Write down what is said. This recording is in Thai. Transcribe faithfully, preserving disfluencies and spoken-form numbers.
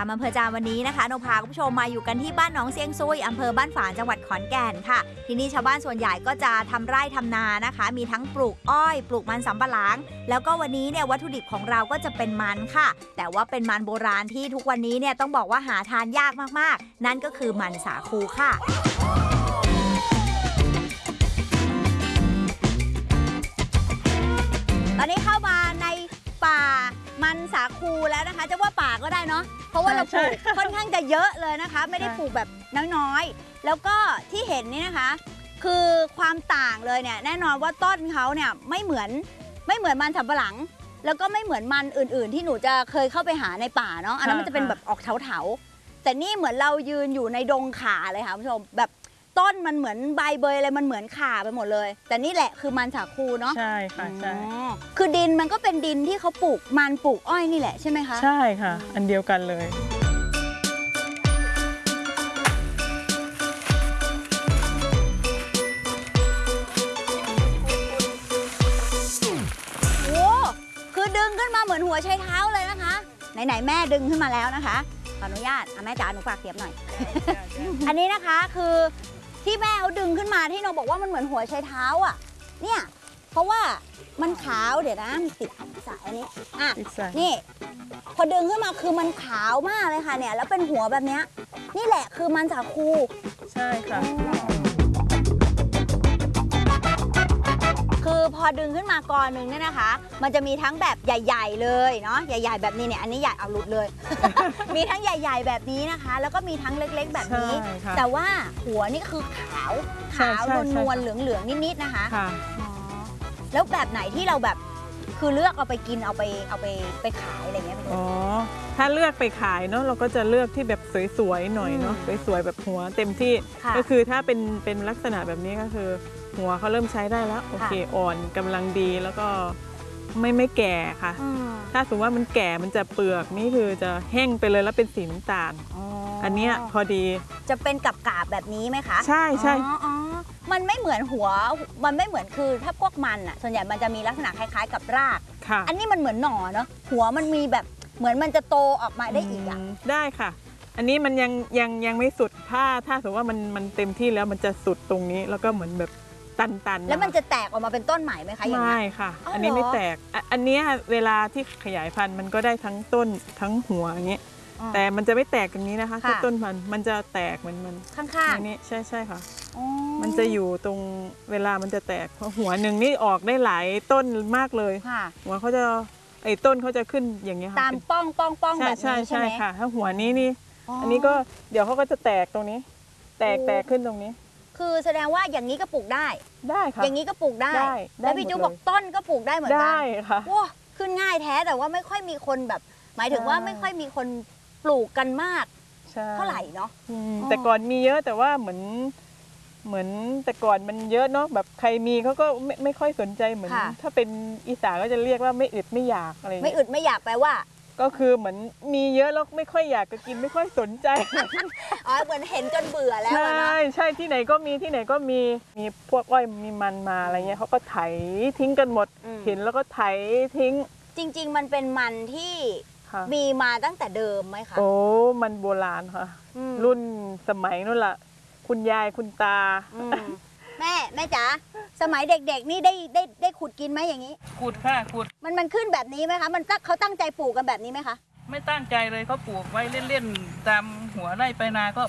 ามอำเภอจามวันนี้นะคะนพาคุณผู้ชมมาอยู่กันที่บ้านหนองเซียงซุยอำเภอบ้านฝางจังหวัดขอนแก่นค่ะที่นี่ชาวบ้านส่วนใหญ่ก็จะทำไร่ทำนานะคะมีทั้งปลูกอ้อยปลูกมันสำปะหลังแล้วก็วันนี้เนี่ยวัตถุดิบของเราก็จะเป็นมันค่ะแต่ว่าเป็นมันโบราณที่ทุกวันนี้เนี่ยต้องบอกว่าหาทานยากมากๆนั่นก็คือมันสาคูค่ะตอนนี้เข้ามาในป่ามันสาคูแล้วนะคะจะว่าป่าก็ได้เนาะเพราะว่าเราปลูกค่อนข้างจะเยอะเลยนะคะไม่ได้ปลูกแบบน้อยๆแล้วก็ที่เห็นนี่นะคะคือความต่างเลยเนี่ยแน่นอนว่าต้นเขาเนี่ยไม่เหมือนไม่เหมือนมันสำปะหลังแล้วก็ไม่เหมือนมันอื่นๆที่หนูจะเคยเข้าไปหาในป่าเนาะอันนั้นมันจะเป็นแบบออกเถาๆแต่นี่เหมือนเรายืนอยู่ในดงข่าเลยค่ะคุณผู้ชมแบบต้นมันเหมือนใบเบยอะไรมันเหมือนข่าไปหมดเลยแต่นี่แหละคือมันสาคูเนาะใช่ค่ะใช่คือดินมันก็เป็นดินที่เขาปลูกมันปลูกอ้อยนี่แหละใช่ไหมคะใช่ค่ะอันเดียวกันเลยโอ้คือดึงขึ้นมาเหมือนหัวใช้เท้าเลยนะคะไหนๆแม่ดึงขึ้นมาแล้วนะคะขออนุญาตแม่จ๋าหนูฝากเสียบหน่อย อันนี้นะคะคือที่แม่เขาดึงขึ้นมาที่น้องบอกว่ามันเหมือนหัวใช้เท้าอ่ะเนี่ยเพราะว่ามันขาวเดี๋ยวนะติดสายอันนี้อ่ะนี่พอดึงขึ้นมาคือมันขาวมากเลยค่ะเนี่ยแล้วเป็นหัวแบบเนี้ยนี่แหละคือมันสาคูใช่ค่ะคือพอดึงขึ้นมากอนึงเนี่ยนะคะมันจะมีทั้งแบบใหญ่ๆเลยเนาะใหญ่ๆแบบนี้เนี่ยอันนี้ใหญ่เอาหลุดเลย มีทั้งใหญ่ๆแบบนี้นะคะแล้วก็มีทั้งเล็กๆแบบนี้แต่ว่าหัวนี่คือขาวขาวนวลๆเหลืองๆนิดๆนะคะแล้วแบบไหนที่เราแบบคือเลือกเอาไปกินเอาไปเอาไปไปขายอะไรเงี้ยอ๋อถ้าเลือกไปขายเนาะเราก็จะเลือกที่แบบสวยๆหน่อยเนาะสวยๆแบบหัวเต็มที่ก็คือถ้าเป็นเป็นลักษณะแบบนี้ก็คือหัวเขาเริ่มใช้ได้แล้วโอเคอ่อนกำลังดีแล้วก็ไม่ไม่แก่ค่ะถ้าสมมติว่ามันแก่มันจะเปลือกนี่คือจะแห้งไปเลยแล้วเป็นสีน้ำตาลอันนี้พอดีจะเป็นกับกาบแบบนี้ไหมคะใช่ใช่มันไม่เหมือนหัวมันไม่เหมือนคือถ้าพวกมันอ่ะส่วนใหญ่มันจะมีลักษณะคล้ายๆกับรากอันนี้มันเหมือนหน่อเนาะหัวมันมีแบบเหมือนมันจะโตออกมาได้อีกอ่ะได้ค่ะอันนี้มันยังยังยังไม่สุดถ้าถ้าสมมติว่ามันมันเต็มที่แล้วมันจะสุดตรงนี้แล้วก็เหมือนแบบตันๆแล้วมันจะแตกออกมาเป็นต้นใหม่ไหมคะไม่ค่ะอันนี้ไม่แตกอันนี้เวลาที่ขยายพันธุ์มันก็ได้ทั้งต้นทั้งหัวอย่างเงี้ยแต่มันจะไม่แตกอย่างนี้นะคะที่ต้นพันธุ์มันจะแตกเหมือนมันข้างๆนี้ใช่ใช่ค่ะมันจะอยู่ตรงเวลามันจะแตกเพราะหัวหนึ่งนี่ออกได้หลายต้นมากเลยหัวเขาจะไอ้ต้นเขาจะขึ้นอย่างเงี้ยค่ะตามป้องป้องป้องแบบนี้ใช่ไหมค่ะถ้าหัวนี้นี่อันนี้ก็เดี๋ยวเขาก็จะแตกตรงนี้แตกแตกขึ้นตรงนี้คือแสดงว่าอย่างนี้ก็ปลูกได้ได้ค่ะอย่างนี้ก็ปลูกได้แล้วพี่จูบอกต้นก็ปลูกได้เหมือนกันได้ค่ะว้าขึ้นง่ายแท้แต่ว่าไม่ค่อยมีคนแบบหมายถึงว่าไม่ค่อยมีคนปลูกกันมากเท่าไหร่เนาะแต่ก่อนมีเยอะแต่ว่าเหมือนเหมือนแต่ก่อนมันเยอะเนาะแบบใครมีเขาก็ไม่ไม่ค่อยสนใจเหมือนถ้าเป็นอีสานก็จะเรียกว่าไม่อึดไม่อยากอะไรไม่อึดไม่อยากแปลว่าก็คือเหมือนมีเยอะแล้วไม่ค่อยอยากจะกินไม่ค่อยสนใจอ๋อเหมือนเห็นจนเบื่อแล้วใช่ใช่ที่ไหนก็มีที่ไหนก็มีมีพวกอ้อยมีมันมาอะไรเงี้ยเขาก็ไถทิ้งกันหมดเห็นแล้วก็ไถทิ้งจริงๆมันเป็นมันที่มีมาตั้งแต่เดิมไหมคะโอ้มันโบราณค่ะรุ่นสมัยนู่นแหละคุณยายคุณตาแม่แม่จ๋าสมัยเด็กๆนี่ได้ได้ได้ขุดกินไหมอย่างนี้ขุดค่ะขุดมันมันขึ้นแบบนี้ไหมคะมันเขาตั้งใจปลูกกันแบบนี้ไหมคะไม่ตั้งใจเลยเขาปลูกไว้เล่นๆตามหัวไร่ไปนาก็